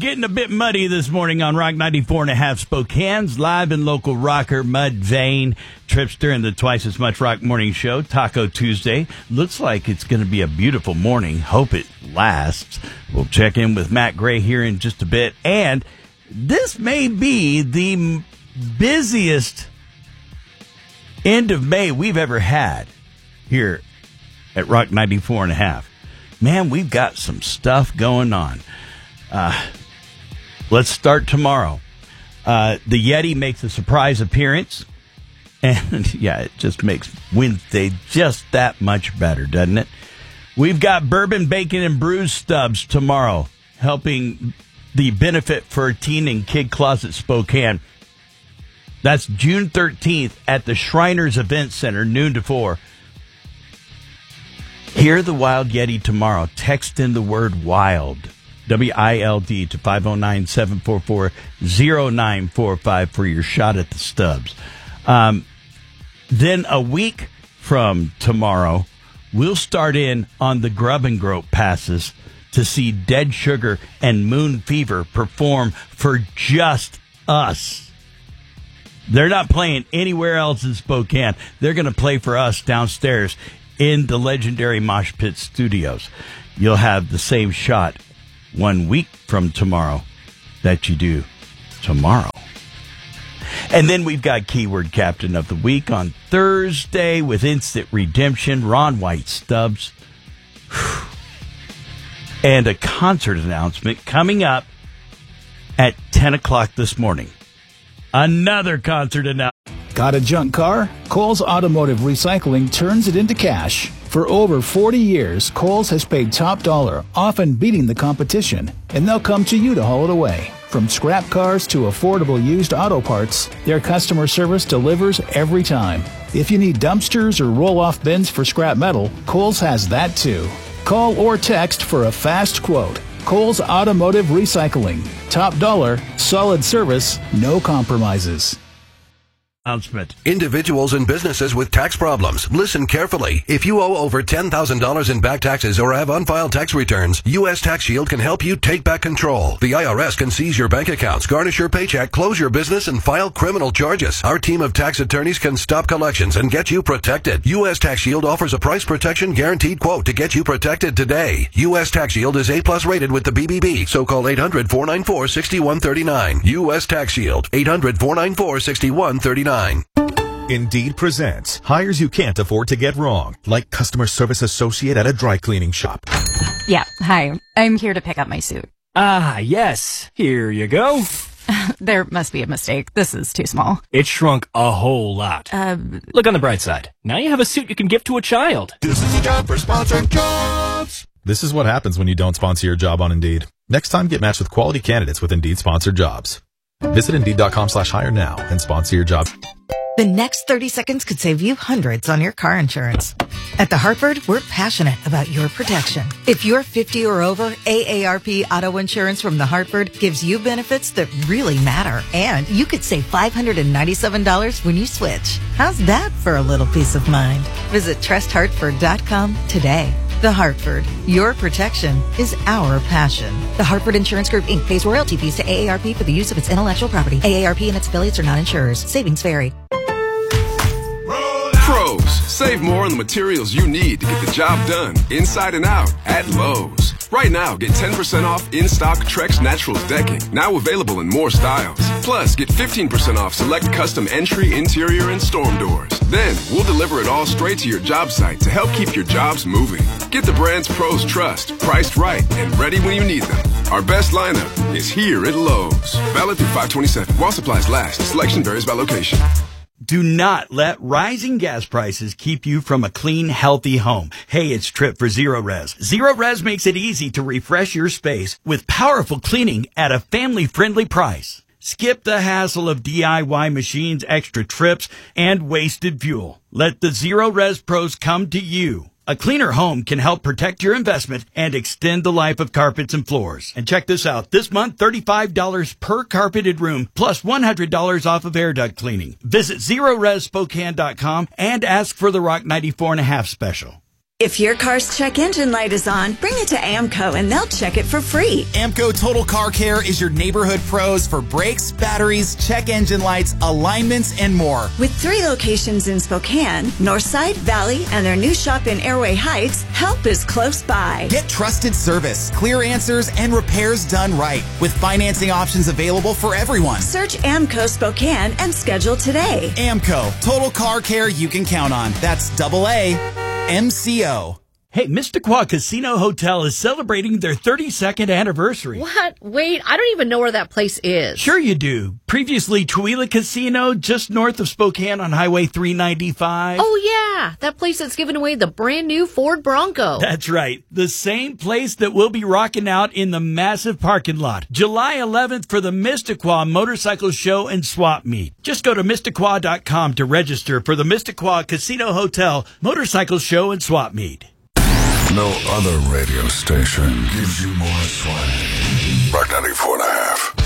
getting a bit muddy this morning on Rock 94.5 Spokane's live and local rocker Mud Vane. Trips during the Twice as Much Rock Morning Show, Taco Tuesday. Looks like it's going to be a beautiful morning. Hope it lasts. We'll check in with Matt Gray here in just a bit. And this may be the busiest end of May we've ever had here at Rock 94.5. Man, we've got some stuff going on. Let's start tomorrow. The Yeti makes a surprise appearance. And, yeah, it just makes Wednesday just that much better, doesn't it? We've got Bourbon, Bacon, and Brews Stubs tomorrow, helping the Benefit for Teen and Kid Closet Spokane. That's June 13th at the Shriners Event Center, noon to 4. Hear the Wild Yeti tomorrow. Text in the word WILD, W-I-L-D, to 509-744-0945 for your shot at the Stubs. Then a week from tomorrow, we'll start in on the Grub and Grope passes to see Dead Sugar and Moon Fever perform for just us. They're not playing anywhere else in Spokane. They're going to play for us downstairs in the legendary Mosh Pit Studios. You'll have the same shot 1 week from tomorrow that you do tomorrow. And then we've got Keyword Captain of the Week on Thursday with Instant Redemption, Ron White Stubbs. And a concert announcement coming up at 10 o'clock this morning. Another concert announcement. Got a junk car? Kohl's Automotive Recycling turns it into cash. For over 40 years, Kohl's has paid top dollar, often beating the competition, and they'll come to you to haul it away. From scrap cars to affordable used auto parts, their customer service delivers every time. If you need dumpsters or roll-off bins for scrap metal, Kohl's has that too. Call or text for a fast quote. Kohl's Automotive Recycling. Top dollar, solid service, no compromises. Announcement. Individuals and businesses with tax problems, listen carefully. If you owe over $10,000 in back taxes or have unfiled tax returns, U.S. Tax Shield can help you take back control. The IRS can seize your bank accounts, garnish your paycheck, close your business, and file criminal charges. Our team of tax attorneys can stop collections and get you protected. U.S. Tax Shield offers a price protection guaranteed quote to get you protected today. U.S. Tax Shield is A+ rated with the BBB, so call 800-494-6139. U.S. Tax Shield, 800-494-6139. Indeed presents hires you can't afford to get wrong, like customer service associate at a dry cleaning shop. Yeah, hi. I'm here to pick up my suit. Ah, yes. Here you go. There must be a mistake. This is too small. It shrunk a whole lot. Look on the bright side. Now you have a suit you can give to a child. This is a job for Sponsored Jobs. This is what happens when you don't sponsor your job on Indeed. Next time, get matched with quality candidates with Indeed sponsored jobs. Visit Indeed.com/hire now and sponsor your job. The next 30 seconds could save you hundreds on your car insurance. At The Hartford, we're passionate about your protection. If you're 50 or over, AARP Auto Insurance from The Hartford gives you benefits that really matter. And you could save $597 when you switch. How's that for a little peace of mind? Visit TrustHartford.com today. The Hartford, your protection is our passion. The Hartford Insurance Group, Inc. pays royalty fees to AARP for the use of its intellectual property. AARP and its affiliates are not insurers. Savings vary. Pros, save more on the materials you need to get the job done inside and out at Lowe's. Right now, get 10% off in-stock Trex Naturals decking, now available in more styles. Plus, get 15% off select custom entry, interior, and storm doors. Then, we'll deliver it all straight to your job site to help keep your jobs moving. Get the brands pros trust, priced right, and ready when you need them. Our best lineup is here at Lowe's. Valid through 5/27. While supplies last. Selection varies by location. Do not let rising gas prices keep you from a clean, healthy home. Hey, it's Trip for Zero Res. Zero Res makes it easy to refresh your space with powerful cleaning at a family-friendly price. Skip the hassle of DIY machines, extra trips, and wasted fuel. Let the Zero Res pros come to you. A cleaner home can help protect your investment and extend the life of carpets and floors. And check this out. This month, $35 per carpeted room, plus $100 off of air duct cleaning. Visit ZeroResSpokane.com and ask for the Rock 94.5 special. If your car's check engine light is on, bring it to AMCO and they'll check it for free. AMCO Total Car Care is your neighborhood pros for brakes, batteries, check engine lights, alignments, and more. With 3 locations in Spokane, Northside, Valley, and their new shop in Airway Heights, help is close by. Get trusted service, clear answers, and repairs done right, with financing options available for everyone. Search AMCO Spokane and schedule today. AMCO, Total Car Care you can count on. That's AAMCO. Hey, Mystiquoi Casino Hotel is celebrating their 32nd anniversary. What? Wait, I don't even know where that place is. Sure you do. Previously Tooele Casino, just north of Spokane on Highway 395. Oh, yeah. That place that's giving away the brand new Ford Bronco. That's right. The same place that will be rocking out in the massive parking lot. July 11th for the Mystiquoi Motorcycle Show and Swap Meet. Just go to Mystiquoi.com to register for the Mystiquoi Casino Hotel Motorcycle Show and Swap Meet. No other radio station gives you more swag. Rock 94.5.